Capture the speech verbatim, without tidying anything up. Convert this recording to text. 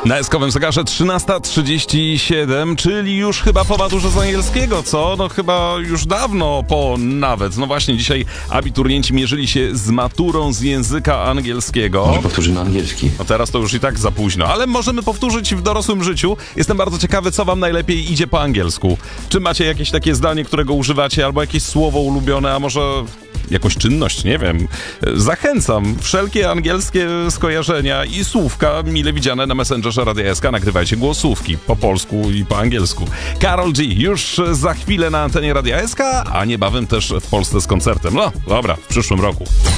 Na eskowym zegarze trzynasta trzydzieści siedem, czyli już chyba po maturze z angielskiego, co? No chyba już dawno po nawet. No właśnie, dzisiaj abiturienci mierzyli się z maturą z języka angielskiego. Może powtórzymy angielski. No teraz to już i tak za późno, ale możemy powtórzyć w dorosłym życiu. Jestem bardzo ciekawy, co wam najlepiej idzie po angielsku. Czy macie jakieś takie zdanie, którego używacie, albo jakieś słowo ulubione, a może jakąś czynność, nie wiem. Zachęcam. Wszelkie angielskie skojarzenia i słówka mile widziane na Messengerze Radia S K. Nagrywajcie głosówki po polsku i po angielsku. Karol G już za chwilę na antenie Radia S K, a niebawem też w Polsce z koncertem. No, dobra, w przyszłym roku.